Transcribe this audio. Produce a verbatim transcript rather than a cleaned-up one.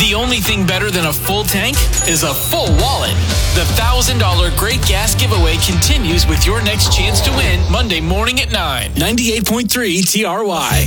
The only thing better than a full tank is a full wallet. The one thousand dollars Great Gas Giveaway continues with your next chance to win Monday morning at nine. ninety-eight point three T R Y.